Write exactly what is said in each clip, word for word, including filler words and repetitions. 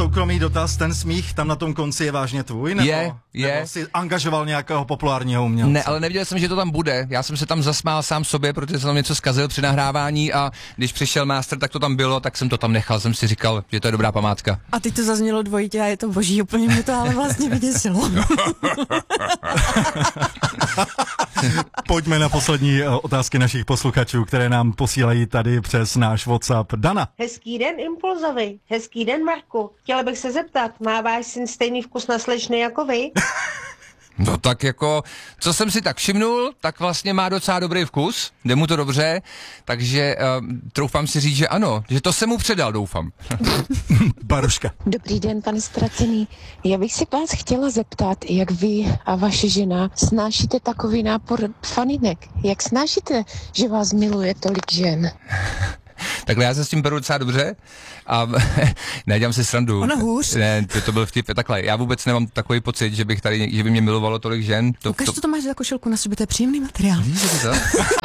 soukromý dotaz, ten smích tam na tom konci je vážně tvůj? Nebo, je, je. Nebo jsi angažoval nějakého populárního umělce? Ne, ale nevěděl jsem, že to tam bude. Já jsem se tam zasmál sám sobě, protože jsem tam něco zkazil při nahrávání a když přišel master, tak to tam bylo, tak jsem to tam nechal. Jsem si říkal, že to je dobrá památka. A teď to zaznělo dvojitě a je to boží, úplně mě to ale vlastně vyděsilo. Pojďme na poslední otázky našich posluchačů, které nám posílají tady přes náš WhatsApp. Dana. Hezký den, Impulzovi. Hezký den, Marku. Chtěla bych se zeptat, má váš syn stejný vkus na slečny jako vy? No tak jako, co jsem si tak všimnul, tak vlastně má docela dobrý vkus, jde mu to dobře, takže uh, troufám si říct, že ano, že to jsem mu předal, doufám. Baruška. Dobrý den, pane Ztracený. Já bych se vás chtěla zeptat, jak vy a vaše žena snášíte takový nápor faninek. Jak snášíte, že vás miluje tolik žen? Takhle já se s tím beru docela dobře a nedělám si srandu. Ona hůř. Ne, to, to byl vtip. Takhle, já vůbec nemám takový pocit, že bych tady, že by mě milovalo tolik žen. To, Ukaž, to... co to máš za košilku na sobě, to je příjemný materiál. Víš, že to?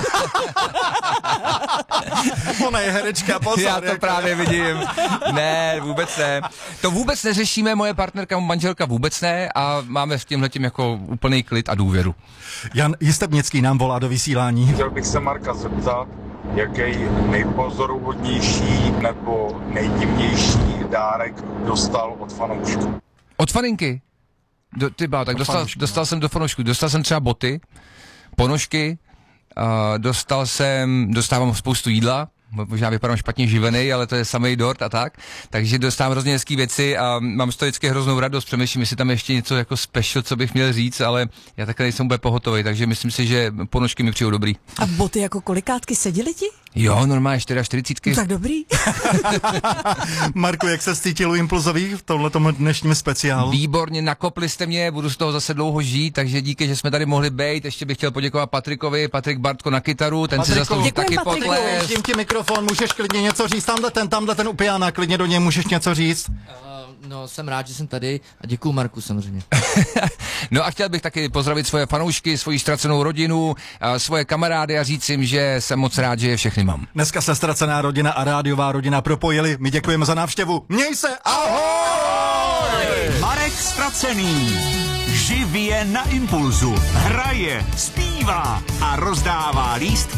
Ona je herečka, pozor. Já to jak... právě vidím. Ne, vůbec ne. To vůbec neřešíme, moje partnerka, manželka vůbec ne a máme v tímhletím jako úplný klid a důvěru. Jan Jistebnický nám volá do vysílání. Chtěl bych se Marka zeptat, jaký nejpozoruhodnější nebo nejdivnější dárek dostal od fanoušků. Od faninky? Do, ty bá, tak dostal, fanoušku, dostal no. jsem do fanoušků. Dostal jsem třeba boty, ponožky, uh, dostal jsem, dostávám spoustu jídla, možná vypadám špatně živený, ale to je samej dort a tak, takže dostávám hrozně hezký věci a mám z toho vždycky hroznou radost, přemýšlím, jestli tam ještě něco jako special, co bych měl říct, ale já takhle nejsem úplně pohotový, takže myslím si, že ponožky mi přijou dobrý. A boty jako kolikátky seděly ti? Jo, normálně čtyřicítky. No, tak dobrý. Marku, jak se cítil u Impulzových v tomhletom dnešním speciálu? Výborně, nakopli jste mě, budu z toho zase dlouho žít, takže díky, že jsme tady mohli být. Ještě bych chtěl poděkovat Patrikovi, Patrik Bartko na kytaru, ten Patriku, si zaslouží děkujem, taky Patriku. potlesk. Pouštím ti mikrofon, můžeš klidně něco říct, tamhle ten, tamhle ten upijana, klidně do něj můžeš něco říct. Uh, no, jsem rád, že jsem tady a děkuju Marku samozřejmě. No a chtěl bych taky pozdravit svoje fanoušky, svoji ztracenou rodinu, a svoje kamarády a říct jim, že jsem moc rád, že je všechny mám. Dneska se Ztracená rodina a rádiová rodina propojili. My děkujeme za návštěvu. Měj se, ahoj! Marek Ztracený. Živě na Impulzu. Hraje, zpívá a rozdává lístky